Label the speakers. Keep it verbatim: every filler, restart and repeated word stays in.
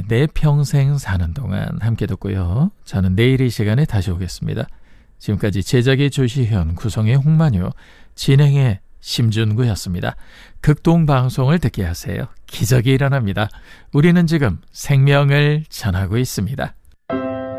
Speaker 1: 내 평생 사는 동안 함께 듣고요. 저는 내일 이 시간에 다시 오겠습니다. 지금까지 제작의 조시현, 구성의 홍만유, 진행의 심준구였습니다. 극동방송을 듣게 하세요. 기적이 일어납니다. 우리는 지금 생명을 전하고 있습니다.